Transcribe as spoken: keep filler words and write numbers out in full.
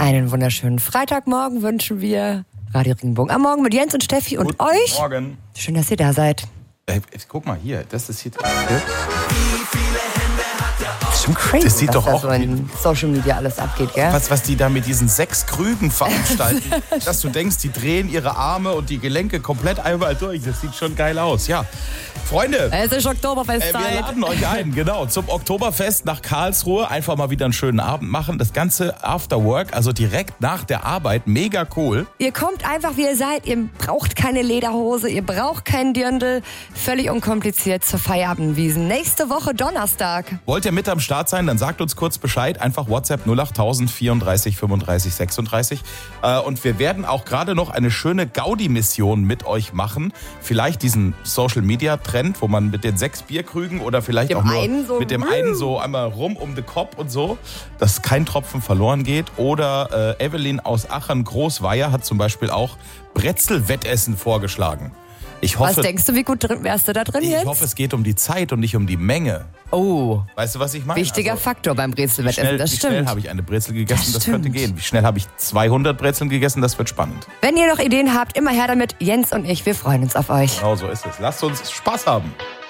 Einen wunderschönen Freitagmorgen wünschen wir. Radio Regenbogen am Morgen mit Jens und Steffi und Guten euch. Morgen. Schön, dass ihr da seid. Äh, guck mal hier, das ist hier. Das ist schon crazy, Das sieht was doch da auch so in Social Media alles abgeht, gell? Was, was die da mit diesen sechs Krügen veranstalten, dass du denkst, die drehen ihre Arme und die Gelenke komplett einmal durch. Das sieht schon geil aus, ja. Freunde, Es ist äh, Oktoberfestzeit. wir laden euch ein, genau, zum Oktoberfest nach Karlsruhe. Einfach mal wieder einen schönen Abend machen. Das Ganze after work, also direkt nach der Arbeit. Mega cool. Ihr kommt einfach, wie ihr seid. Ihr braucht keine Lederhose, ihr braucht keinen Dirndl. Völlig unkompliziert zur Feierabendwiesen. Nächste Woche Donnerstag. Wollt ihr mit am Start sein, dann sagt uns kurz Bescheid. Einfach WhatsApp null acht tausend vierunddreißig fünfunddreißig sechsunddreißig. Äh, und wir werden auch gerade noch eine schöne Gaudi-Mission mit euch machen. Vielleicht diesen Social-Media-Trend, wo man mit den sechs Bierkrügen oder vielleicht Dem auch nur einen so mit dem einen so einmal rum um den Kopf und so, dass kein Tropfen verloren geht. Oder äh, Evelyn aus Aachen-Großweier hat zum Beispiel auch Brezel-Wettessen vorgeschlagen. Ich hoffe, Was denkst du, wie gut drin, wärst du da drin ich jetzt? hoffe, es geht um die Zeit und nicht um die Menge. Oh, Weißt du, was ich meine? wichtiger Also, Faktor beim Wie Brezelwettessen, schnell, das wie schnell stimmt. habe ich eine Brezel gegessen, Das das, könnte stimmt. gehen. Wie schnell habe ich zweihundert Brezeln gegessen, das wird spannend. Wenn ihr noch Ideen habt, immer her damit. Jens und ich, wir freuen uns auf euch. Genau so ist es. Lasst uns Spaß haben.